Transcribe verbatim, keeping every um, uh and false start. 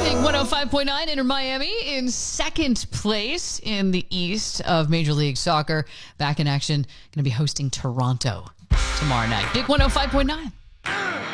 Big one oh five point nine Inter Miami in second place in the East of Major League Soccer. Back in action, going to be hosting Toronto tomorrow night. Big one oh five point nine.